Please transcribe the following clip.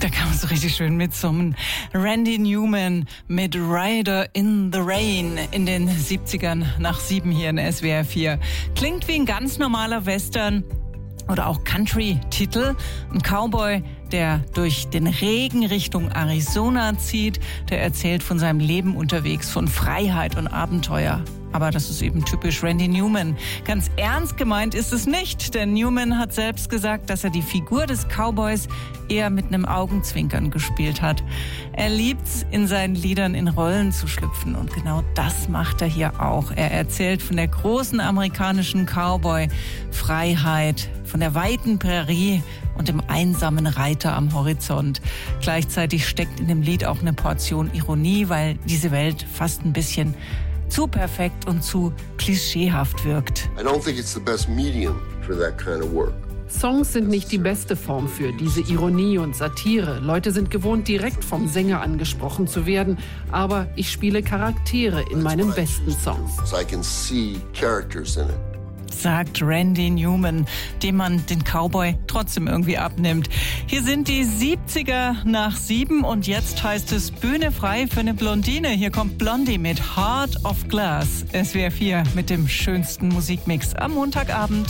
Da kann man so richtig schön mitsummen. Randy Newman mit Rider in the Rain in den 70ern nach 7 hier in SWR 4. Klingt wie ein ganz normaler Western oder auch Country-Titel. Ein Cowboy, der durch den Regen Richtung Arizona zieht, der erzählt von seinem Leben unterwegs, von Freiheit und Abenteuer. Aber das ist eben typisch Randy Newman. Ganz ernst gemeint ist es nicht, denn Newman hat selbst gesagt, dass er die Figur des Cowboys eher mit einem Augenzwinkern gespielt hat. Er liebt's, in seinen Liedern in Rollen zu schlüpfen und genau das macht er hier auch. Er erzählt von der großen amerikanischen Cowboy-Freiheit, von der weiten Prärie und dem einsamen Reiter am Horizont. Gleichzeitig steckt in dem Lied auch eine Portion Ironie, weil diese Welt fast ein bisschen zu perfekt und zu klischeehaft wirkt. I don't think it's the best medium for that kind of work. Songs sind nicht die beste Form für diese Ironie und Satire. Leute sind gewohnt, direkt vom Sänger angesprochen zu werden. Aber ich spiele Charaktere in meinen besten Songs. I can see characters in it. Sagt Randy Newman, dem man den Cowboy trotzdem irgendwie abnimmt. Hier sind die 70er nach 7 und jetzt heißt es Bühne frei für eine Blondine. Hier kommt Blondie mit Heart of Glass. SWR 4 mit dem schönsten Musikmix am Montagabend.